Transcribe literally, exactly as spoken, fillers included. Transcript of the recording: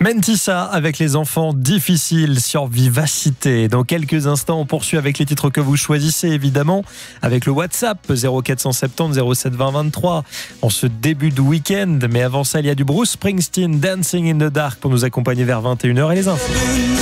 Mentissa avec les enfants difficiles sur Vivacité. Dans quelques instants, on poursuit avec les titres que vous choisissez, évidemment, avec le WhatsApp zéro quatre cent soixante-dix zéro sept vingt vingt-trois en ce début de week-end. Mais avant ça, il y a du Bruce Springsteen, Dancing in the Dark, pour nous accompagner vers vingt et une heures et les infos.